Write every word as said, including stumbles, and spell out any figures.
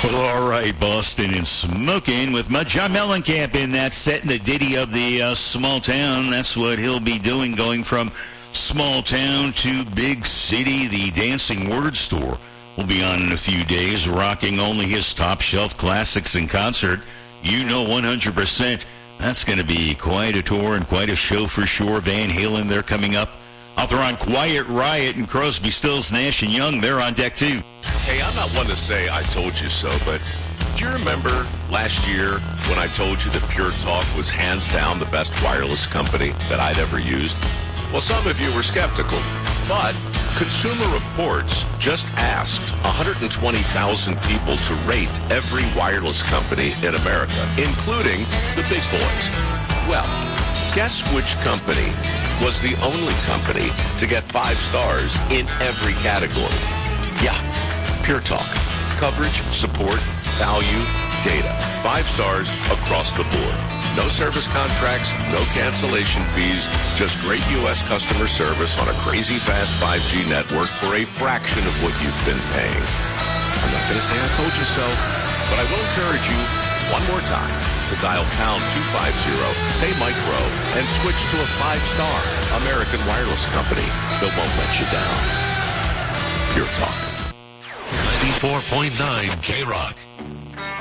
Well, all right, Boston and Smoking with my John Mellencamp in that set in the ditty of the uh, small town. That's what he'll be doing, going from small town to big city. The Dancing Word Store will be on in a few days, rocking only his top shelf classics in concert. You know one hundred percent that's going to be quite a tour and quite a show for sure. Van Halen, they're coming up. Out there on Quiet Riot and Crosby, Stills, Nash and Young, they're on deck too. Hey, I'm not one to say I told you so, but do you remember last year when I told you that Pure Talk was hands down the best wireless company that I'd ever used? Well, some of you were skeptical, but Consumer Reports just asked one hundred twenty thousand people to rate every wireless company in America, including the big boys. Well, guess which company was the only company to get five stars in every category? Yeah, Pure Talk. Coverage, support, value, data. Five stars across the board. No service contracts, no cancellation fees, just great U S customer service on a crazy fast five G network for a fraction of what you've been paying. I'm not going to say I told you so, but I will encourage you one more time to dial pound two fifty, say Mike Rowe, and switch to a five-star American wireless company that won't let you down. Pure Talk. ninety-four point nine K-Rock.